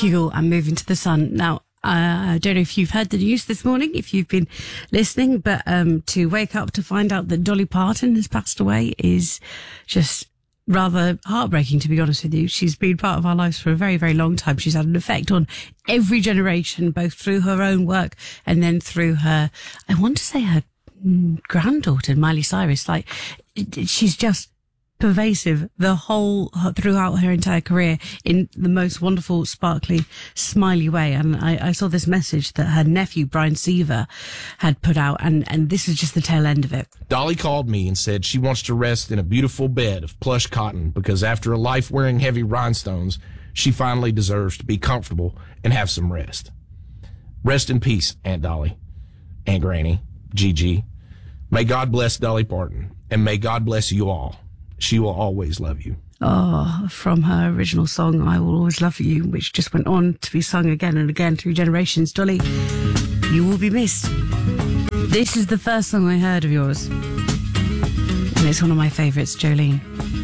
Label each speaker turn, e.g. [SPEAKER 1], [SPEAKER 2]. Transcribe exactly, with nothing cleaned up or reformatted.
[SPEAKER 1] Kugel and Move Into the Sun. Now, uh, I don't know if you've heard the news this morning, if you've been listening, but um, to wake up to find out that Dolly Parton has passed away is just rather heartbreaking, to be honest with you. She's been part of our lives for a very, very long time. She's had an effect on every generation, both through her own work and then through her, I want to say her granddaughter, Miley Cyrus. Like, she's just pervasive the whole throughout her entire career in the most wonderful, sparkly, smiley way. And I, I saw this message that her nephew Brian Seaver had put out, and and this is just the tail end of it.
[SPEAKER 2] Dolly called me and said she wants to rest in a beautiful bed of plush cotton because after a life wearing heavy rhinestones, she finally deserves to be comfortable and have some rest. Rest in peace, Aunt Dolly, Aunt Granny, Gigi. May God bless Dolly Parton, and may God bless you all. She will always love you.
[SPEAKER 1] Oh, from her original song, I Will Always Love You, which just went on to be sung again and again through generations. Dolly, you will be missed. This is the first song I heard of yours, and it's one of my favourites, Jolene.